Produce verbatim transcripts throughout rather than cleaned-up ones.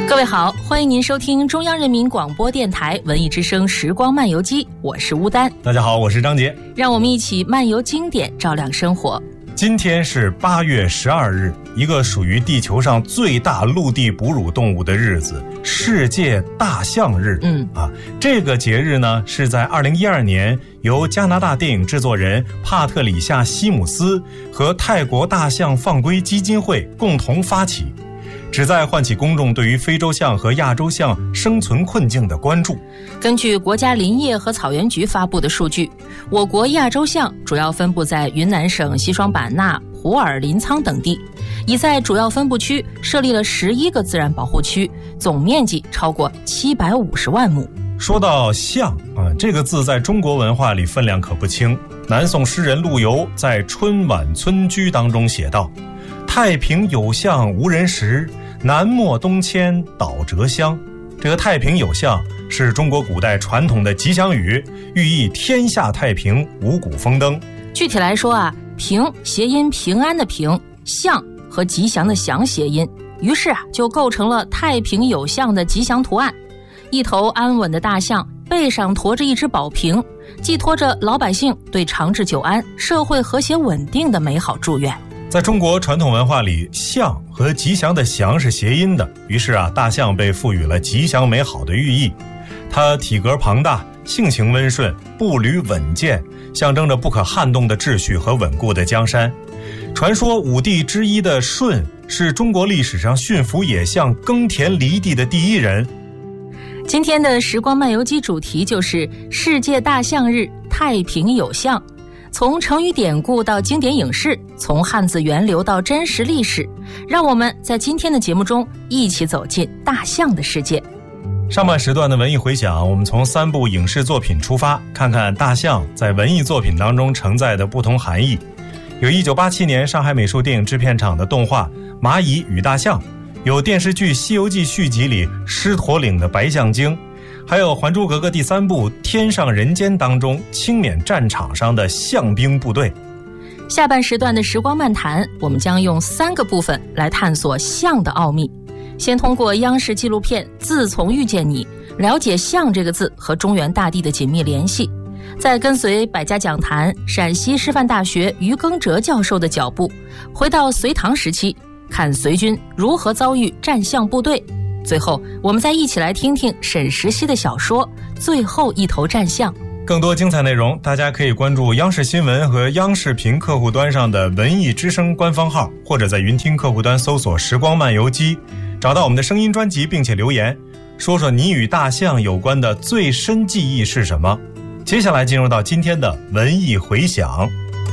各位好，欢迎您收听中央人民广播电台文艺之声时光漫游记，我是乌丹。 大家好，我是张杰， 让我们一起漫游经典，照亮生活。 今天是八月十二日，一个属于地球上最大陆地哺乳动物的日子——世界大象日。 嗯啊，这个节日呢，是在二零一二年由加拿大电影制作人帕特里夏·西姆斯和泰国大象放归基金会共同发起，旨在唤起公众对于非洲象和亚洲象生存困境的关注。 根据国家林业和草原局发布的数据，我国亚洲象主要分布在云南省西双版纳、普洱、临沧等地，已在主要分布区设立了十一个自然保护区，总面积超过七百五十万亩。 说到象啊，这个字在中国文化里分量可不轻。南宋诗人陆游在《春晚村居》当中写道：太平有象无人识，南陌东迁岛浙乡。这个太平有象是中国古代传统的吉祥语，寓意天下太平，五谷丰登。 具体来说啊，平谐音平安的平，象和吉祥的祥谐音，于是啊就构成了太平有象的吉祥图案。一头安稳的大象，背上驮着一只宝瓶，寄托着老百姓对长治久安、社会和谐稳定的美好祝愿。 在中国传统文化里，象和吉祥的祥是谐音的，于是啊，大象被赋予了吉祥美好的寓意。它体格庞大，性情温顺，步履稳健，象征着不可撼动的秩序和稳固的江山。传说五帝之一的舜是中国历史上驯服野象耕田犁地的第一人。 今天的时光漫游记主题就是世界大象日，太平有象。从成语典故到经典影视，从汉字源流到真实历史，让我们在今天的节目中一起走进大象的世界。 上半时段的文艺回响，我们从三部影视作品出发，看看大象在文艺作品当中承载的不同含义。有一九八七年上海美术电影制片厂的动画《蚂蚁与大象》，有电视剧《西游记》续集里狮驼岭的白象精，还有《还珠格格》第三部《天上人间》当中清缅战场上的象兵部队。 下半时段的时光漫谈，我们将用三个部分来探索象的奥秘。先通过央视纪录片《自从遇见你》，了解象这个字和中原大地的紧密联系，再跟随百家讲坛陕西师范大学于耕哲教授的脚步，回到隋唐时期，看隋军如何遭遇战象部队。最后我们再一起来听听沈石溪的小说《最后一头战象》。 更多精彩内容，大家可以关注央视新闻和央视频客户端上的文艺之声官方号，或者在云听客户端搜索时光漫游机，找到我们的声音专辑，并且留言说说你与大象有关的最深记忆是什么。接下来进入到今天的文艺回响。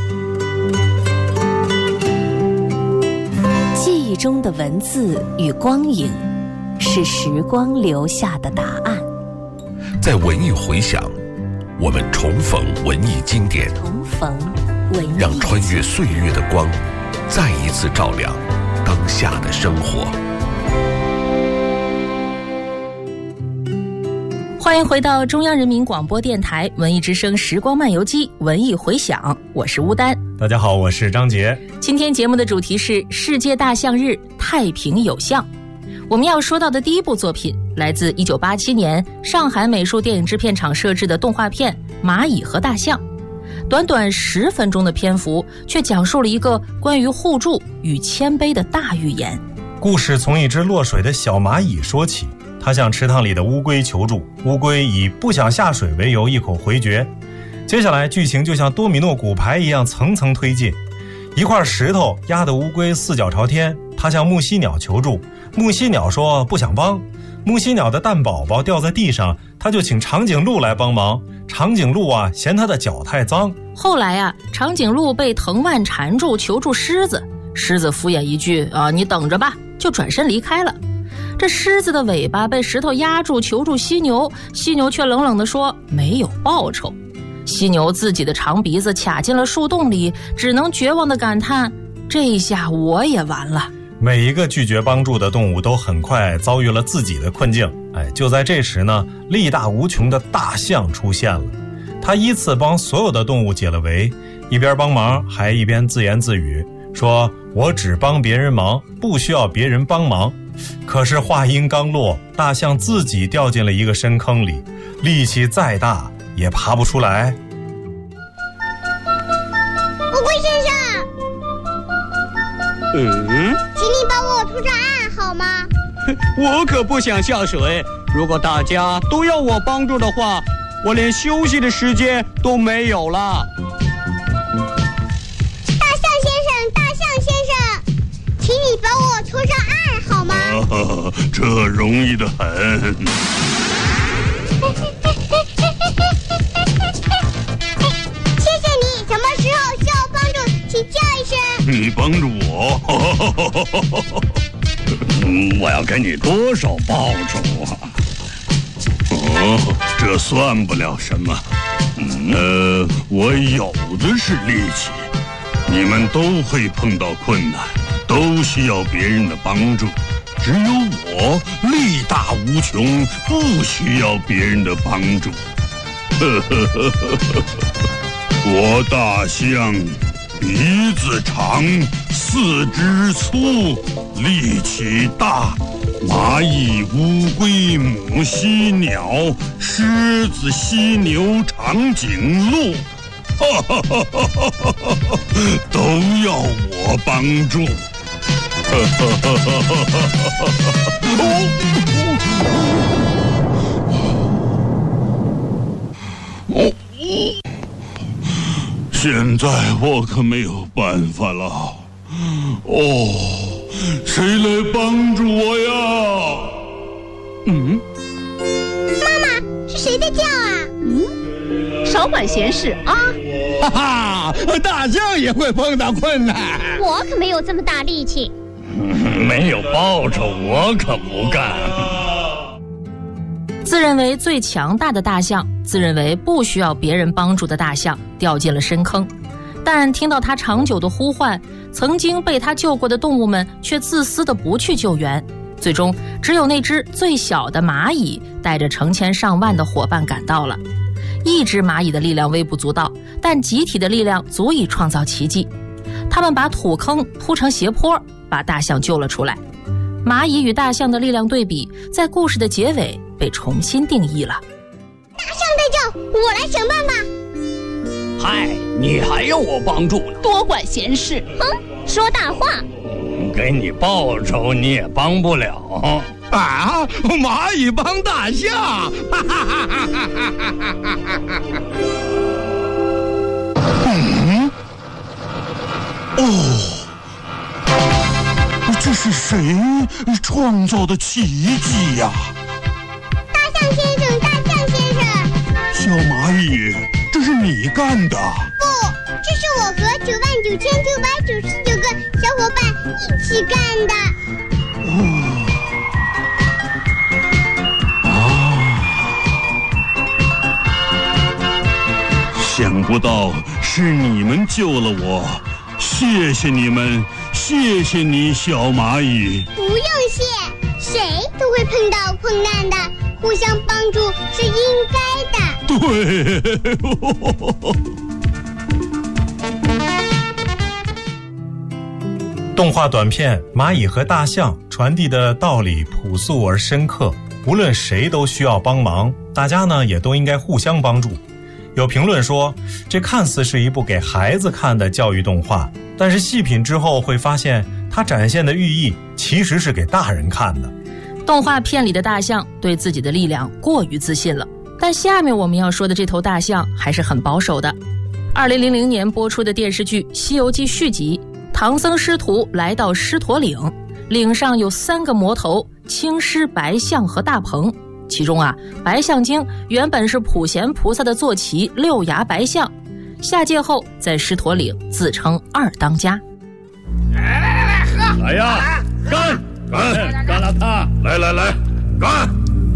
记忆中的文字与光影，是时光留下的答案。 在文艺回响，我们重逢文艺经典， 重逢文艺， 让穿越岁月的光再一次照亮当下的生活。 欢迎回到中央人民广播电台文艺之声时光漫游记文艺回响，我是乌丹。 大家好，我是张杰。 今天节目的主题是世界大象日，太平有象。我们要说到的第一部作品来自一九八七年上海美术电影制片厂摄制的动画片《蚂蚁和大象》，短短十分钟的篇幅，却讲述了一个关于互助与谦卑的大寓言。 故事从一只落水的小蚂蚁说起，它向池塘里的乌龟求助，乌龟以不想下水为由一口回绝。接下来剧情就像多米诺骨牌一样层层推进，一块石头压得乌龟四脚朝天，它向木犀鸟求助，木犀鸟说不想帮。木犀鸟的蛋宝宝掉在地上，他就请长颈鹿来帮忙。长颈鹿啊嫌它的脚太脏。 后来啊，长颈鹿被藤蔓缠住求助狮子，狮子敷衍一句啊，你等着吧，就转身离开了。这狮子的尾巴被石头压住求助犀牛，犀牛却冷冷地说没有报酬。犀牛自己的长鼻子卡进了树洞里，只能绝望地感叹，这一下我也完了。 每一个拒绝帮助的动物都很快遭遇了自己的困境。哎，就在这时呢，力大无穷的大象出现了。他依次帮所有的动物解了围，一边帮忙还一边自言自语，说我只帮别人忙，不需要别人帮忙。 可是话音刚落，大象自己掉进了一个深坑里，力气再大也爬不出来。 乌龟先生， 嗯， 请你帮我拖上岸好吗？ 我可不想下水，如果大家都要我帮助的话，我连休息的时间都没有了。 大象先生，大象先生，请你帮我拖上岸好吗？ 啊，这容易得很。 谢谢你，什么时候需要帮助，请叫一声。 你帮助我，嗯，我要给你多少报酬啊？哦，这算不了什么。嗯，呃，我有的是力气。你们都会碰到困难，都需要别人的帮助。只有我力大无穷，不需要别人的帮助。呵呵呵呵呵，我大象鼻子长，四肢粗，力气大。蚂蚁、乌龟、母犀鸟、狮子、犀牛、长颈鹿，哈哈哈哈哈哈，都要我帮助。哈哈哈哈哈哈！哦，现在我可没有办法了。哦，谁来帮助我呀？ 嗯， 妈妈，是谁在叫啊？ 嗯，少管闲事啊！ 哈哈，大象也会碰到困难。 我可没有这么大力气。 没有报酬，我可不干。 自认为最强大的大象，自认为不需要别人帮助的大象，掉进了深坑。但听到他长久的呼唤，曾经被他救过的动物们却自私的不去救援。最终，只有那只最小的蚂蚁带着成千上万的伙伴赶到了。一只蚂蚁的力量微不足道，但集体的力量足以创造奇迹。他们把土坑铺成斜坡，把大象救了出来。蚂蚁与大象的力量对比，在故事的结尾被重新定义了。 大象在叫，我来想办法。 嗨，你还要我帮助呢？ 多管闲事， 哼，说大话。 给你报酬你也帮不了啊！蚂蚁帮大象，哈哈哈哈哈哈！ 嗯，哦，这是谁创造的奇迹呀？ 大象先生，大象先生， 小蚂蚁，这是你干的？ 不，这是我和九万九千九百九十九个小伙伴一起干的。 哦，啊，想不到是你们救了我，谢谢你们，谢谢你，小蚂蚁。 不用谢，谁都会碰到困难的，互相帮助是应该的。 对。 动画短片《蚂蚁和大象》传递的道理朴素而深刻，无论谁都需要帮忙，大家呢也都应该互相帮助。有评论说，这看似是一部给孩子看的教育动画，但是细品之后会发现，它展现的寓意其实是给大人看的。 动画片里的大象对自己的力量过于自信了，但下面我们要说的这头大象还是很保守的。二零零零年播出的电视剧《西游记》续集，唐僧师徒来到狮驼岭，岭上有三个魔头：青狮、白象和大鹏。其中啊，白象精原本是普贤菩萨的坐骑六牙白象，下界后在狮驼岭自称二当家。 来来来来，喝！来呀，干干干了他！来来来，干！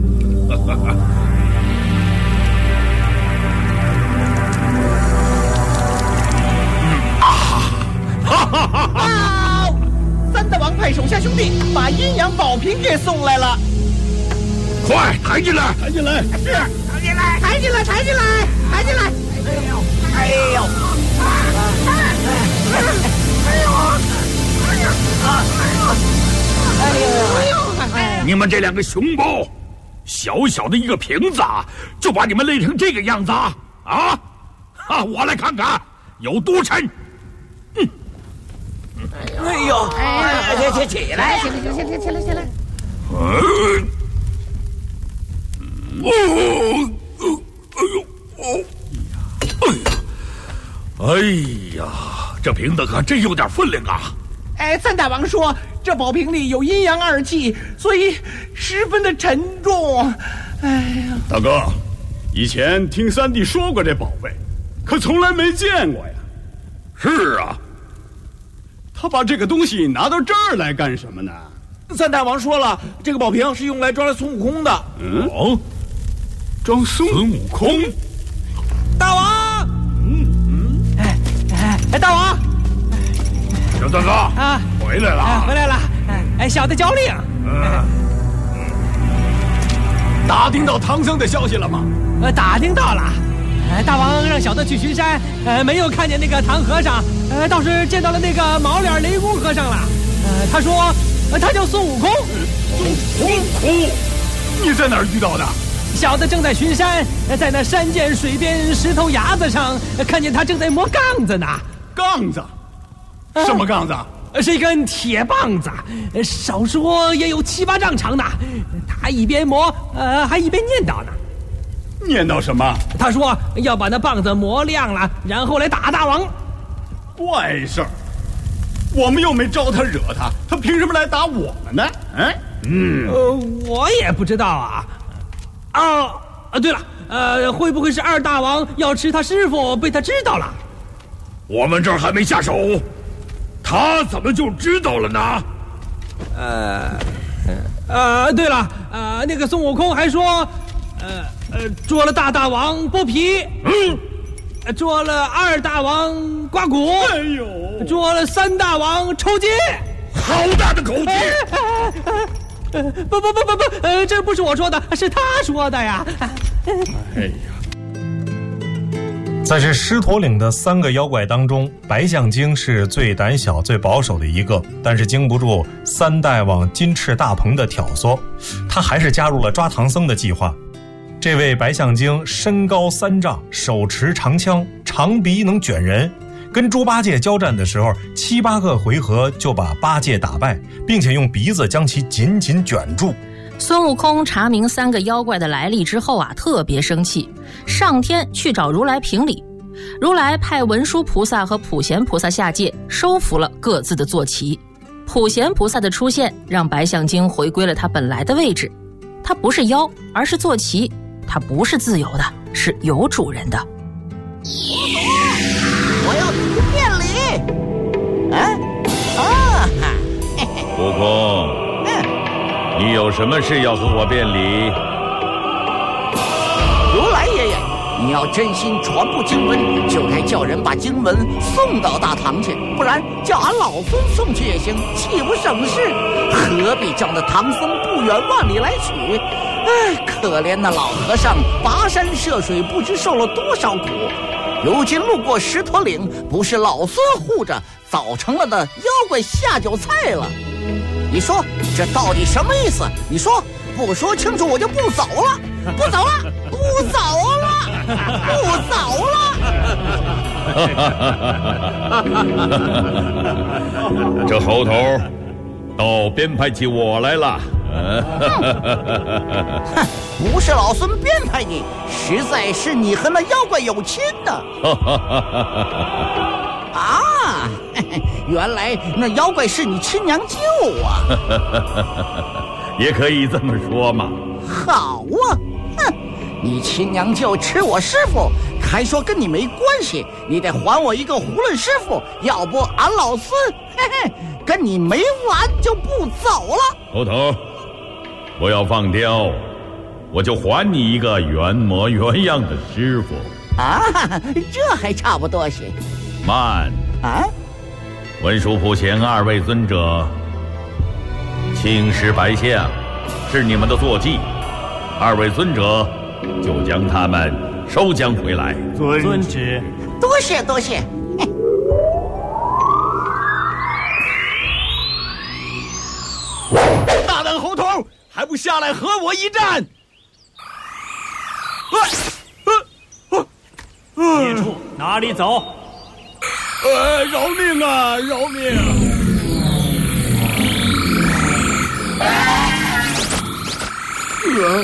啊！三大王派手下兄弟把阴阳宝瓶给送来了， 快抬进来！抬进来！ 是，抬进来！抬进来！抬进来！抬进来！哎呦！哎呦！哎呦！哎呦！哎呦！哎呦！ 你们这两个熊猫，小小的一个瓶子就把你们累成这个样子啊！啊，啊我来看看有多沉。嗯， 哎呦，哎，起起起来，起来，起来，起来，起来，起来。 嗯。哦，哎呦，哦，哎呀，哎呀，这瓶子可真有点分量啊！ 哎，三大王说这宝瓶里有阴阳二气，所以十分的沉重。哎呀， 大哥，以前听三弟说过这宝贝，可从来没见过呀。 是啊， 他把这个东西拿到这儿来干什么呢？ 三大王说了，这个宝瓶是用来装孙悟空的。 嗯，哦，装孙悟空。 大王，嗯嗯，哎哎哎，大王， 小大哥啊，回来了， 啊、回来了。哎，小的交令。 嗯，打听到唐僧的消息了吗？ 呃，打听到了。呃，大王让小的去巡山，呃，没有看见那个唐和尚，呃，倒是见到了那个毛脸雷公和尚了。呃，他说，呃，他叫孙悟空。 孙悟空，你在哪儿遇到的？ 小的正在巡山，在那山涧水边石头崖子上，看见他正在磨杠子呢。 杠子？什么杠子？ 呃、是一根铁棒子，少说也有七八丈长呢。他一边磨，呃，还一边念叨呢。 念叨什么？ 他说要把那棒子磨亮了，然后来打大王。 怪事儿！我们又没招他惹他，他凭什么来打我们呢？嗯嗯，呃，我也不知道啊。啊啊，对了，呃，会不会是二大王要吃他师傅，被他知道了？ 我们这儿还没下手，他怎么就知道了呢？ 呃，呃，对了，呃，那个孙悟空还说，呃呃，捉了大大王剥皮，嗯，捉了二大王刮骨， 哎呦， 捉了三大王抽筋， 好大的口气！ 呃，不不不不不，呃，这不是我说的，是他说的呀。 哎呀， 在这狮驼岭的三个妖怪当中，白象精是最胆小、最保守的一个，但是经不住三大王金翅大鹏的挑唆，他还是加入了抓唐僧的计划。这位白象精身高三丈，手持长枪，长鼻能卷人。跟猪八戒交战的时候，七八个回合就把八戒打败，并且用鼻子将其紧紧卷住。 孙悟空查明三个妖怪的来历之后啊，特别生气，上天去找如来评理。如来派文殊菩萨和普贤菩萨下界，收服了各自的坐骑。普贤菩萨的出现，让白象精回归了他本来的位置。他不是妖，而是坐骑。他不是自由的，是有主人的。 我要去辩理。啊啊！ 悟空，嗯，你有什么事要和我辩理？ 如来爷爷，你要真心传播经文，就该叫人把经文送到大唐去，不然叫俺老孙送去也行，岂不省事？何必叫那唐僧不远万里来取？哎，可怜那老和尚跋山涉水，不知受了多少苦。如今路过石驼岭，不是老孙护着，早成了的妖怪下酒菜了。你说这到底什么意思？你说，不说清楚我就不走了，不走了，不走了，不走了。这猴头倒编排起我来了。 哼，不是老孙编排你，实在是你和那妖怪有亲呢。啊，原来那妖怪是你亲娘舅啊。 也可以这么说嘛。 好啊，哼，你亲娘舅吃我师傅，还说跟你没关系，你得还我一个囫囵师傅，要不俺老孙嘿嘿跟你没完就不走了。 猴头，我要放刁，我就还你一个原模原样的师傅。 啊，这还差不多些。 慢啊！ 文殊普贤二位尊者，青狮白象是你们的坐骑，二位尊者就将他们收将回来。 遵旨。 多谢多谢。 大胆猴头， 下来和我一战！ 孽畜哪里走？ 呃，饶命啊，饶命！呃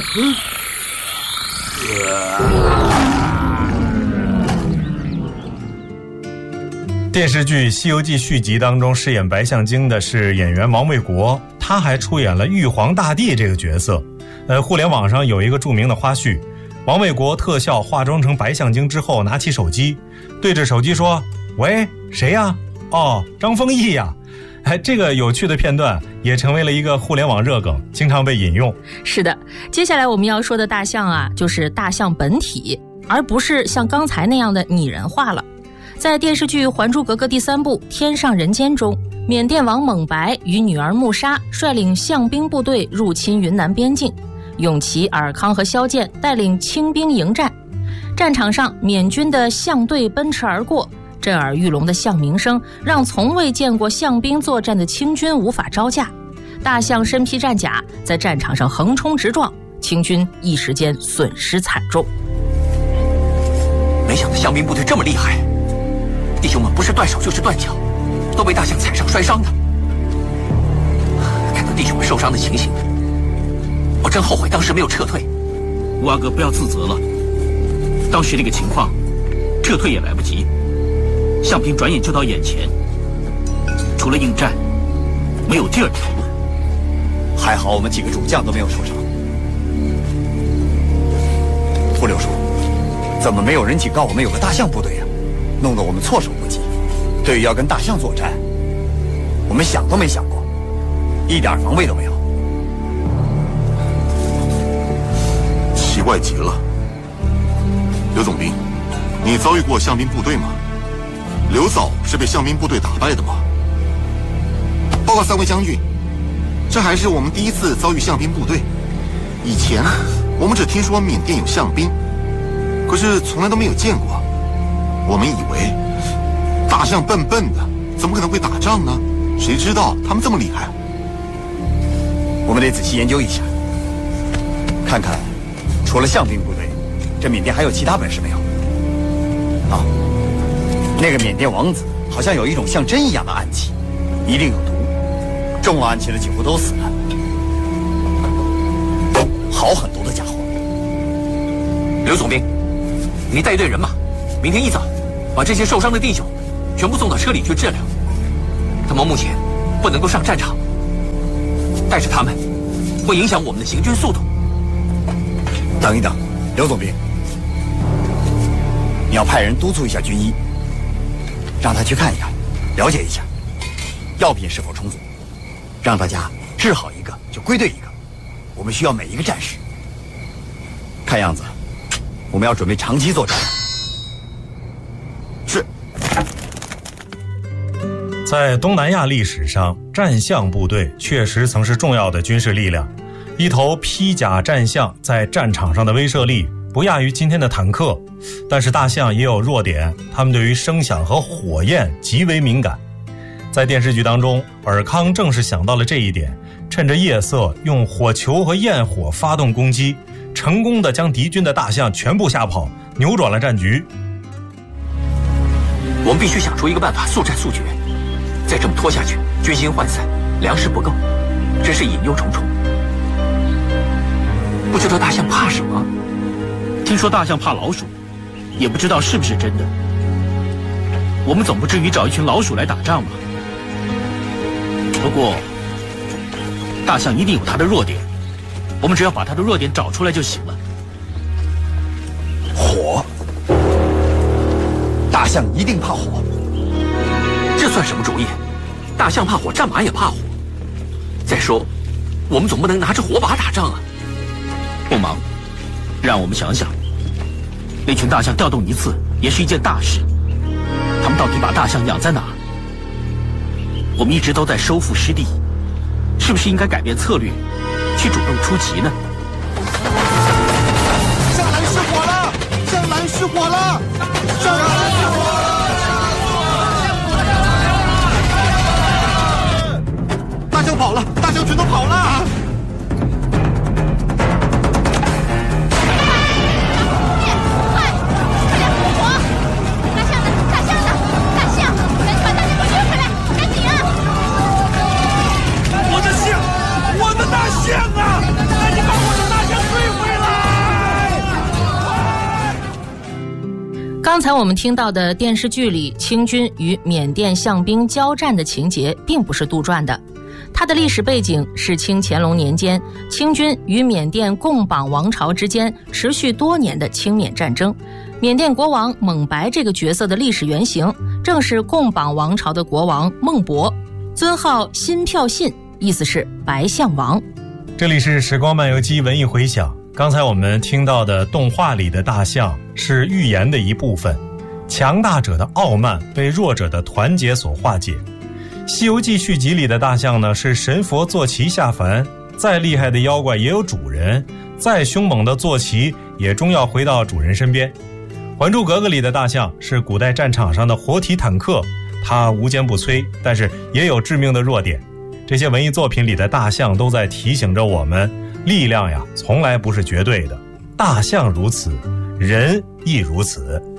电视剧《西游记》续集当中饰演白象精的是演员王卫国，他还出演了玉皇大帝这个角色。呃，互联网上有一个著名的花絮，王卫国特效化妆成白象精之后，拿起手机，对着手机说：“喂，谁呀？哦，张丰毅呀。”哎，这个有趣的片段也成为了一个互联网热梗，经常被引用。 是的，接下来我们要说的大象啊，就是大象本体，而不是像刚才那样的拟人化了。在电视剧《还珠格格》第三部《天上人间》中，缅甸王蒙白与女儿穆莎率领象兵部队入侵云南边境，永琪、尔康和萧剑带领清兵迎战。战场上，缅军的象队奔驰而过，震耳欲聋的象鸣声让从未见过象兵作战的清军无法招架。大象身披战甲，在战场上横冲直撞，清军一时间损失惨重。 没想到象兵部队这么厉害，弟兄们不是断手就是断脚，都被大象踩伤摔伤的。看到弟兄们受伤的情形，我真后悔当时没有撤退。 吴阿哥不要自责了，当时那个情况，撤退也来不及，象兵转眼就到眼前，除了应战，没有第二条路。 还好我们几个主将都没有受伤。胡六叔，怎么没有人警告我们有个大象部队啊？弄得我们措手不及。对于要跟大象作战，我们想都没想过，一点防备都没有。 奇怪极了。刘总兵，你遭遇过象兵部队吗？刘藻是被象兵部队打败的吗？报告三位将军，这还是我们第一次遭遇象兵部队。以前我们只听说缅甸有象兵，可是从来都没有见过。我们以为大象笨笨的，怎么可能会打仗呢？谁知道他们这么厉害。 我们得仔细研究一下，看看除了象兵部队，这缅甸还有其他本事没有？啊，那个缅甸王子好像有一种像针一样的暗器，一定有毒，中了暗器的几乎都死了。好狠毒的家伙！ 刘总兵，你带一队人马，明天一早把这些受伤的弟兄全部送到车里去治疗。他们目前不能够上战场，带着他们会影响我们的行军速度。 等一等，刘总兵，你要派人督促一下军医，让他去看一看，了解一下药品是否充足，让大家治好一个就归队一个。我们需要每一个战士。看样子我们要准备长期作战。 是。 在东南亚历史上，战象部队确实曾是重要的军事力量。一头披甲战象在战场上的威慑力不亚于今天的坦克，但是大象也有弱点，它们对于声响和火焰极为敏感。在电视剧当中，尔康正是想到了这一点，趁着夜色用火球和焰火发动攻击，成功的将敌军的大象全部吓跑，扭转了战局。 我们必须想出一个办法速战速决，再这么拖下去，军心涣散，粮食不够，真是隐忧重重。不知道大象怕什么？ 听说大象怕老鼠，也不知道是不是真的。我们总不至于找一群老鼠来打仗吧？不过，大象一定有它的弱点，我们只要把它的弱点找出来就行了。 火，大象一定怕火， 这算什么主意？大象怕火，战马也怕火。再说，我们总不能拿着火把打仗啊！ 不忙，让我们想想，那群大象调动一次也是一件大事。他们到底把大象养在哪儿？我们一直都在收复失地，是不是应该改变策略，去主动出击呢？ 向南失火了！向南失火了！向南失火了！大象跑了！大象全都跑了！ 刚才我们听到的电视剧里清军与缅甸象兵交战的情节并不是杜撰的，它的历史背景是清乾隆年间清军与缅甸贡榜王朝之间持续多年的清缅战争。缅甸国王蒙白这个角色的历史原型正是贡榜王朝的国王孟博，尊号新票信，意思是白象王。 这里是时光漫游记文艺回响。刚才我们听到的动画里的大象是寓言的一部分，强大者的傲慢被弱者的团结所化解。西游记续集里的大象呢，是神佛坐骑下凡，再厉害的妖怪也有主人，再凶猛的坐骑也终要回到主人身边。还珠格格里的大象是古代战场上的活体坦克，它无坚不摧，但是也有致命的弱点。这些文艺作品里的大象都在提醒着我们，力量呀从来不是绝对的，大象如此，人亦如此。